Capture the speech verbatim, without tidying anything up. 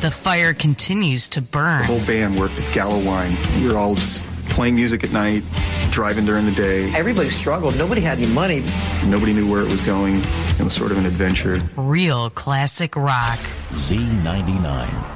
the fire continues to burn. The whole band worked at Gallo Wine. We were all just playing music at night, driving during the day. Everybody struggled. Nobody had any money. Nobody knew where it was going. It was sort of an adventure. Real classic rock. Z ninety-nine.